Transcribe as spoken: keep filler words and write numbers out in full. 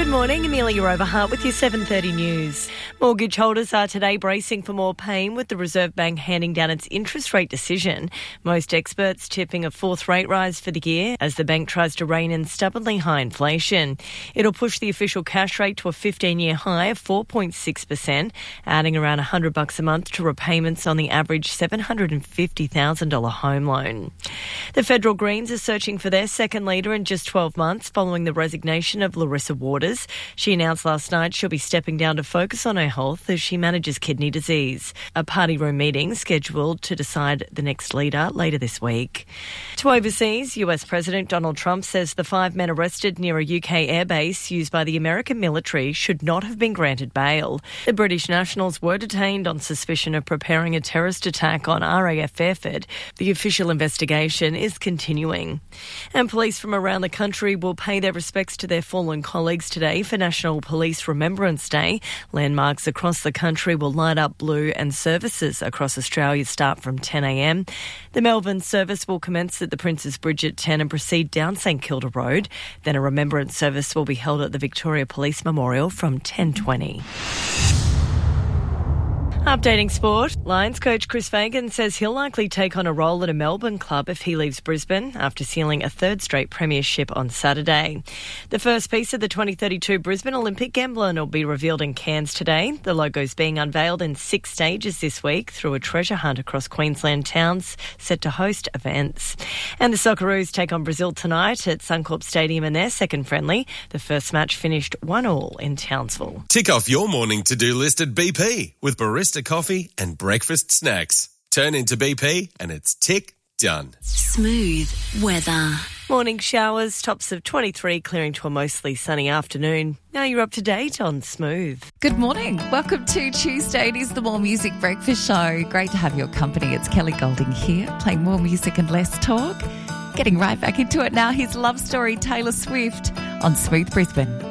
Good morning, Amelia Overhart with your seven thirty news. Mortgage holders are today bracing for more pain with the Reserve Bank handing down its interest rate decision. Most experts tipping a fourth rate rise for the year as the bank tries to rein in stubbornly high inflation. It'll push the official cash rate to a fifteen-year high of four point six percent, adding around one hundred bucks a month to repayments on the average seven hundred fifty thousand dollars home loan. The federal Greens are searching for their second leader in just twelve months following the resignation of Larissa Waters. She announced last night she'll be stepping down to focus on her health as she manages kidney disease. A party room meeting scheduled to decide the next leader later this week. To overseas, U S President Donald Trump says the five men arrested near a U K airbase used by the American military should not have been granted bail. The British nationals were detained on suspicion of preparing a terrorist attack on R A F Fairford. The official investigation is continuing. And police from around the country will pay their respects to their fallen colleagues today for National Police Remembrance Day. Landmarks across the country will light up blue and services across Australia start from ten a m. The Melbourne service will commence at the Princes Bridge at ten and proceed down St Kilda Road. Then a remembrance service will be held at the Victoria Police Memorial from ten twenty. Updating sport, Lions coach Chris Fagan says he'll likely take on a role at a Melbourne club if he leaves Brisbane after sealing a third straight premiership on Saturday. The first piece of the twenty thirty-two Brisbane Olympic emblem will be revealed in Cairns today. The logo is being unveiled in six stages this week through a treasure hunt across Queensland towns set to host events. And the Socceroos take on Brazil tonight at Suncorp Stadium in their second friendly. The first match finished one all in Townsville. Tick off your morning to-do list at B P with barista coffee and breakfast snacks. Turn into B P and it's tick done. Smooth weather. Morning showers, tops of twenty-three, clearing to a mostly sunny afternoon. Now you're up to date on Smooth. Good morning. Welcome to Tuesday. It is the More Music Breakfast Show. Great to have your company. It's Kelly Golding here, playing more music and less talk. Getting right back into it now. His love story, Taylor Swift, on Smooth Brisbane.